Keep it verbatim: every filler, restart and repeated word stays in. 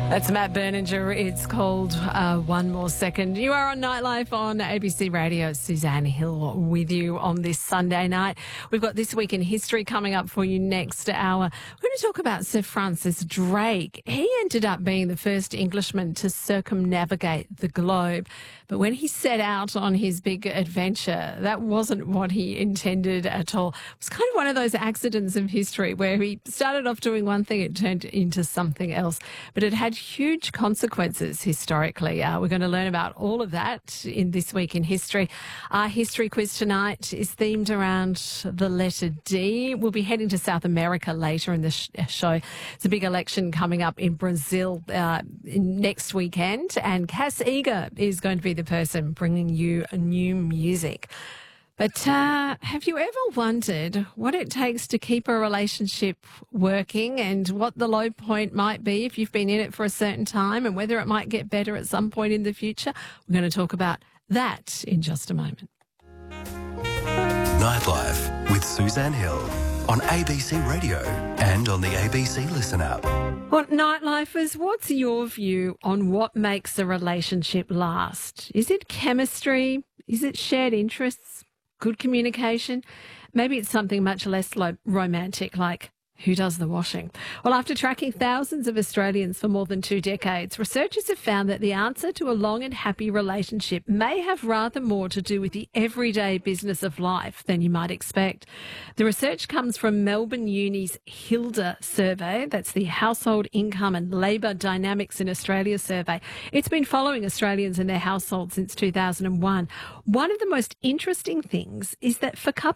That's Matt Berninger. It's called uh, One More Second. You are on Nightlife on A B C Radio. Suzanne Hill with you on this Sunday night. We've got This Week in History coming up for you next hour. We're going to talk about Sir Francis Drake. He ended up being the first Englishman to circumnavigate the globe. But when he set out on his big adventure, that wasn't what he intended at all. It was kind of one of those accidents of history where he started off doing one thing, it turned into something else. But it had huge consequences historically. Uh, we're going to learn about all of that in This Week in History. Our history quiz tonight is themed around the letter D. We'll be heading to South America later in the sh- show. It's a big election coming up in Brazil uh, in next weekend, and Cass Eager is going to be the person bringing you new music. But uh, have you ever wondered what it takes to keep a relationship working and what the low point might be if you've been in it for a certain time and whether it might get better at some point in the future? We're going to talk about that in just a moment. Nightlife with Suzanne Hill on A B C Radio and on the A B C Listen app. Well, Nightlifers, what's your view on what makes a relationship last? Is it chemistry? Is it shared interests? Good communication? Maybe it's something much less lo- romantic, like who does the washing? Well, after tracking thousands of Australians for more than two decades, researchers have found that the answer to a long and happy relationship may have rather more to do with the everyday business of life than you might expect. The research comes from Melbourne Uni's Hilda survey. That's the Household Income and Labour Dynamics in Australia survey. It's been following Australians and their households since two thousand one. One of the most interesting things is that for couples